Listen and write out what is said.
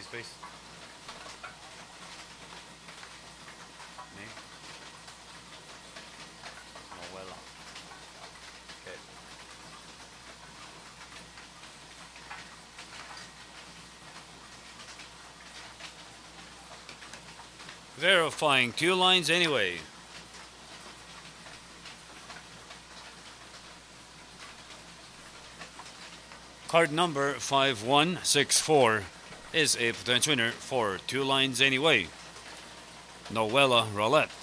please. Name? Noella. Okay. Verifying 2 lines anyway. Card number 5164 is a potential winner for 2 lines anyway. Noella Roulette.